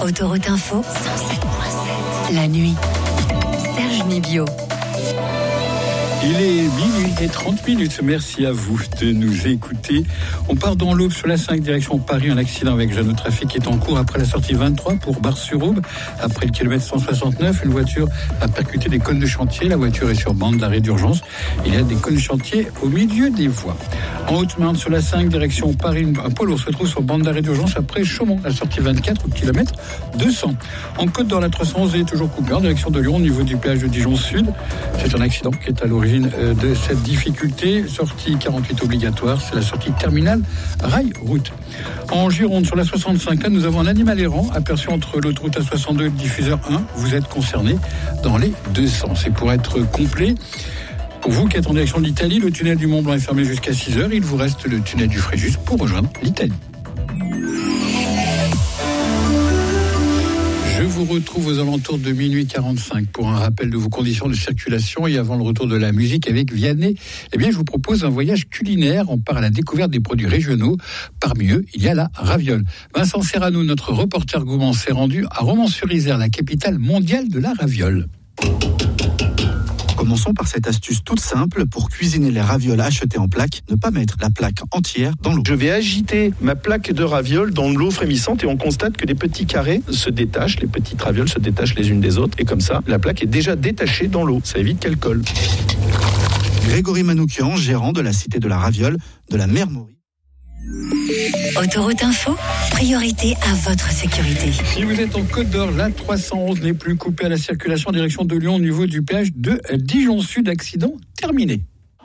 Autoroute Info, 107.7. La nuit. Serge Nibio. Il est minuit et 30 minutes. Merci à vous de nous écouter. On part dans l'Aube sur la 5, direction Paris. Un accident avec Jeanne au trafic est en cours après la sortie 23 pour Bar-sur-Aube. Après le kilomètre 169, une voiture a percuté des cônes de chantier. La voiture est sur bande d'arrêt d'urgence. Il y a des cônes de chantier au milieu des voies. En Haute-Marne sur la 5, direction Paris, un poids lourd se trouve sur bande d'arrêt d'urgence après Chaumont. La sortie 24 au kilomètre 200. En Côte d'Or, la 311 est toujours coupée en direction de Lyon au niveau du péage de Dijon Sud. C'est un accident qui est à l'origine de cette difficulté. Sortie 48 obligatoire, c'est la sortie terminale rail route. En Gironde sur la 65, là nous avons un animal errant aperçu entre l'autoroute A62 et le diffuseur 1. Vous êtes concerné dans les deux sens. Et pour être complet, pour vous qui êtes en direction de l'Italie, le tunnel du Mont Blanc est fermé jusqu'à 6h. Il vous reste le tunnel du Fréjus pour rejoindre l'Italie. Je vous retrouve aux alentours de minuit 45 pour un rappel de vos conditions de circulation et avant le retour de la musique avec Vianney. Eh bien, je vous propose un voyage culinaire. On part à la découverte des produits régionaux. Parmi eux, il y a la raviole. Vincent Serrano, notre reporter gourmand, s'est rendu à Romans-sur-Isère, la capitale mondiale de la raviole. Commençons par cette astuce toute simple pour cuisiner les ravioles achetées en plaques, ne pas mettre la plaque entière dans l'eau. Je vais agiter ma plaque de ravioles dans l'eau frémissante et on constate que les petits carrés se détachent, les petites ravioles se détachent les unes des autres et comme ça, la plaque est déjà détachée dans l'eau. Ça évite qu'elle colle. Grégory Manoukian, gérant de la Cité de la Raviole de la Mère Maury. Autoroute Info, priorité à votre sécurité. Si vous êtes en Côte d'Or, la 311 n'est plus coupée à la circulation en direction de Lyon au niveau du péage de Dijon Sud. Accident terminé.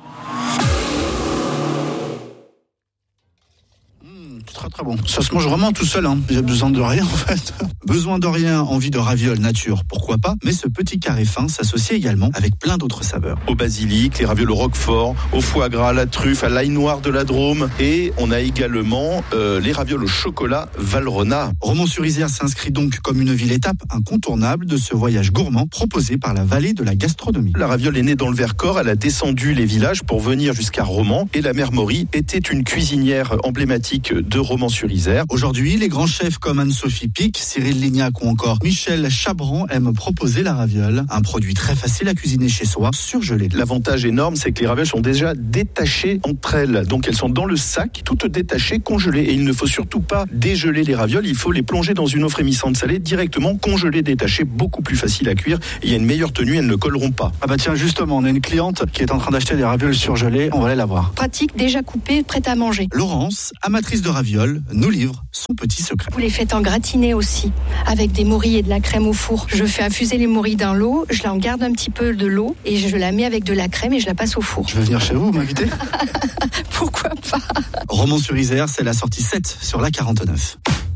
Très très bon. Ça se mange vraiment tout seul, hein. J'ai besoin de rien en fait. Besoin de rien, envie de ravioles nature, pourquoi pas. Mais ce petit carré fin s'associe également avec plein d'autres saveurs. Au basilic, les ravioles au roquefort, au foie gras, à la truffe, à l'ail noir de la Drôme et on a également les ravioles au chocolat Valrhona. Romans-sur-Isère s'inscrit donc comme une ville-étape incontournable de ce voyage gourmand proposé par la vallée de la gastronomie. La raviole est née dans le Vercors, elle a descendu les villages pour venir jusqu'à Romans et la Mère Maury était une cuisinière emblématique de Romans-sur-Isère. Aujourd'hui, les grands chefs comme Anne-Sophie Pic, Cyril Lignac ou encore Michel Chabran aiment proposer la raviole, un produit très facile à cuisiner chez soi, surgelé. L'avantage énorme, c'est que les ravioles sont déjà détachées entre elles, donc elles sont dans le sac, toutes détachées, congelées. Et il ne faut surtout pas dégeler les ravioles, il faut les plonger dans une eau frémissante salée, directement congelées, détachées, beaucoup plus facile à cuire. Et il y a une meilleure tenue, elles ne colleront pas. Ah bah tiens, justement, on a une cliente qui est en train d'acheter des ravioles surgelées, on va aller la voir. Pratique, déjà coupée, prête à manger. Laurence, amatrice de ravioles, nous livre son petit secret. Vous les faites en gratiné aussi, avec des morilles et de la crème au four. Je fais infuser les morilles dans l'eau, je en garde un petit peu de l'eau et je la mets avec de la crème et je la passe au four. Je veux venir chez vous m'inviter. Pourquoi pas? Romans-sur-Isère, c'est la sortie 7 sur la 49.